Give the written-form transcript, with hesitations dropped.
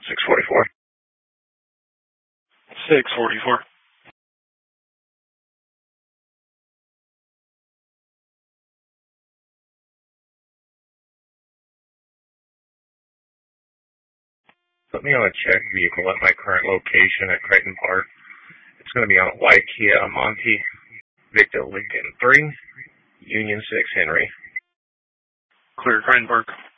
644. 644. Put me on a check vehicle at my current location at Crichton Park. It's going to be on a white Kia Monte, Victor Lincoln 3, Union 6 Henry. Clear Crichton Park.